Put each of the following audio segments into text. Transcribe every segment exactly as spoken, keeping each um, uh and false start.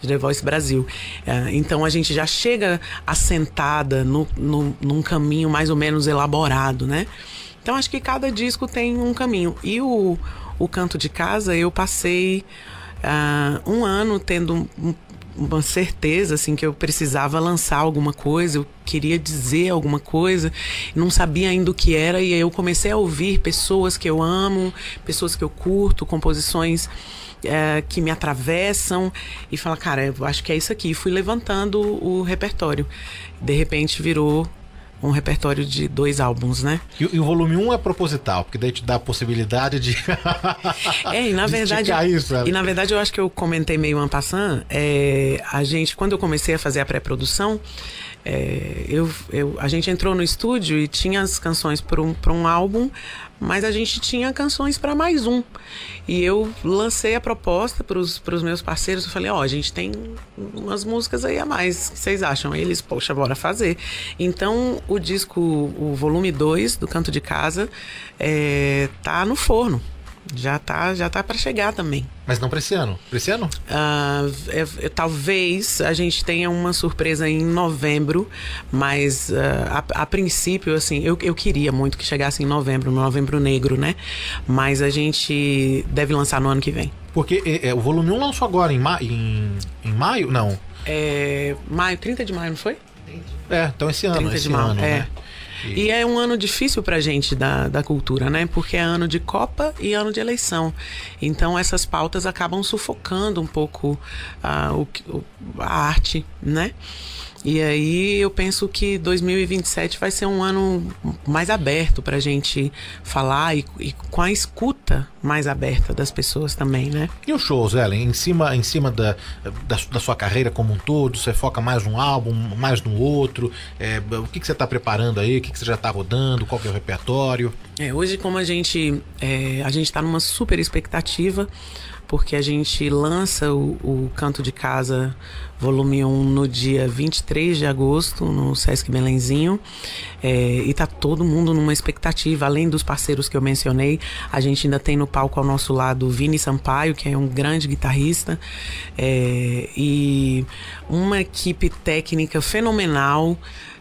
de The Voice Brasil. Uh, então a gente já chega assentada no, no, num caminho mais ou menos elaborado, né? Então acho que cada disco tem um caminho. E o, o Canto de Casa, eu passei uh, um ano tendo um, uma certeza, assim, que eu precisava lançar alguma coisa, eu queria dizer alguma coisa, não sabia ainda o que era, e aí eu comecei a ouvir pessoas que eu amo, pessoas que eu curto, composições é, que me atravessam, e falar, cara, eu acho que é isso aqui. E fui levantando o repertório. De repente virou um repertório de dois álbuns, né? E, e o volume um é proposital, porque daí te dá a possibilidade de... é, e na verdade... Isso, e na verdade eu acho que eu comentei meio en passant, é, a gente, quando eu comecei a fazer a pré-produção, é, eu, eu, a gente entrou no estúdio e tinha as canções para um, para um álbum, mas a gente tinha canções para mais um. E eu lancei a proposta para os meus parceiros. Eu falei, ó, oh, a gente tem umas músicas aí a mais, o que vocês acham? Eles, poxa, bora fazer. Então o disco, o volume dois do Canto de Casa, é, tá no forno. Já tá, já tá para chegar também. Mas não para esse ano? Para esse ano? Uh, é, é, talvez a gente tenha uma surpresa em novembro, mas uh, a, a princípio, assim, eu, eu queria muito que chegasse em novembro, no Novembro Negro, né? Mas a gente deve lançar no ano que vem. Porque é, é, o volume um lançou agora em, ma em, em maio? Não. É, maio, trinta de maio, não foi? É, então esse ano. trinta esse de maio, ano, é. Né? E é um ano difícil pra gente da, da cultura, né? Porque é ano de Copa e ano de eleição. Então essas pautas acabam sufocando um pouco uh, o, a arte, né? E aí eu penso que dois mil e vinte e sete vai ser um ano mais aberto pra gente falar e, e com a escuta mais aberta das pessoas também, né? E os shows, Ellen? Em cima, em cima da, da, da sua carreira como um todo, você foca mais num álbum, mais no outro? É, o que, que você tá preparando aí? O que, que você já tá rodando? Qual que é o repertório? É, hoje, como a gente, é, a gente tá numa super expectativa, porque a gente lança o, o Canto de Casa volume um no dia vinte e três de agosto no Sesc Belenzinho, é, e tá todo mundo numa expectativa. Além dos parceiros que eu mencionei, a gente ainda tem no palco ao nosso lado o Vini Sampaio, que é um grande guitarrista, é, e uma equipe técnica fenomenal,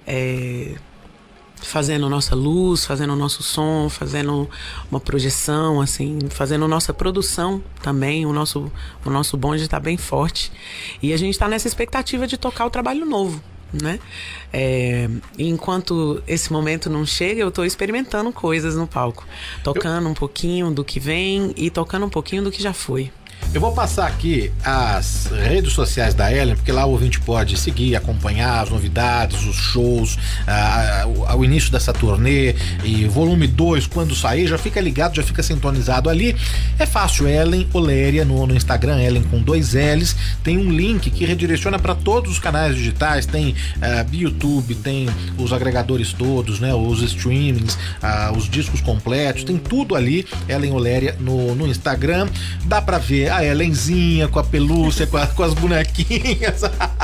é, fazendo nossa luz, fazendo nosso som, fazendo uma projeção, assim, fazendo nossa produção também. O nosso, o nosso bonde está bem forte. E a gente está nessa expectativa de tocar o trabalho novo, né? É, enquanto esse momento não chega, eu estou experimentando coisas no palco. Tocando um pouquinho do que vem e tocando um pouquinho do que já foi. Eu vou passar aqui as redes sociais da Ellen, porque lá o ouvinte pode seguir, acompanhar as novidades, os shows, a, a, o início dessa turnê e volume dois, quando sair, já fica ligado, já fica sintonizado ali. É fácil, Ellen Oléria no, no Instagram, Ellen com dois L's. Tem um link que redireciona para todos os canais digitais, tem uh, YouTube, tem os agregadores todos, né, os streamings, uh, os discos completos, tem tudo ali, Ellen Oléria no, no Instagram. Dá para ver a Ellenzinha com a pelúcia, com, a, com as bonequinhas.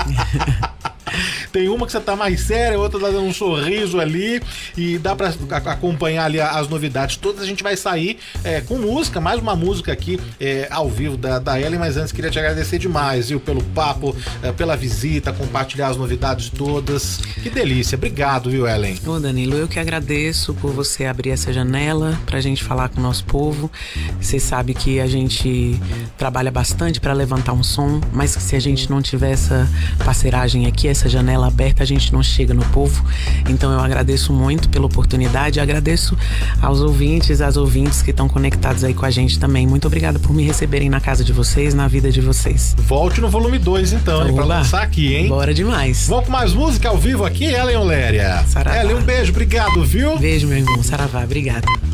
Tem uma que você tá mais séria, outra tá dando um sorriso ali, e dá pra acompanhar ali as novidades todas. A gente vai sair é, com música, mais uma música aqui é, ao vivo da, da Ellen, mas antes queria te agradecer demais, viu, pelo papo, é, pela visita, compartilhar as novidades todas. Que delícia, obrigado, viu, Ellen? Ô Danilo, eu que agradeço por você abrir essa janela pra gente falar com o nosso povo. Você sabe que a gente trabalha bastante pra levantar um som, mas que se a gente não tiver essa parceiragem aqui, essa janela aberta, a gente não chega no povo. Então eu agradeço muito pela oportunidade, agradeço aos ouvintes, às ouvintes que estão conectados aí com a gente também. Muito obrigada por me receberem na casa de vocês, na vida de vocês. Volte no volume dois então, hein, pra lançar aqui, hein? Bora demais. Vamos com mais música ao vivo aqui, Ellen Oléria. Saravá. Ellen, um beijo, obrigado, viu? Beijo, meu irmão, saravá, obrigada.